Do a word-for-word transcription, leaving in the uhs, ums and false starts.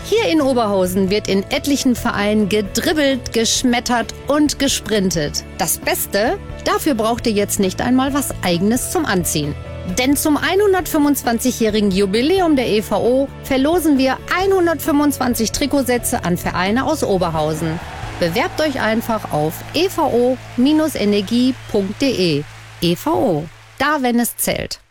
Hier in Oberhausen wird in etlichen Vereinen gedribbelt, geschmettert und gesprintet. Das Beste? Dafür braucht ihr jetzt nicht einmal was Eigenes zum Anziehen. Denn zum hundertfünfundzwanzigjährigen Jubiläum der E V O verlosen wir hundertfünfundzwanzig Trikotsätze an Vereine aus Oberhausen. Bewerbt euch einfach auf e v o Bindestrich energie Punkt de. E V O, da wenn es zählt.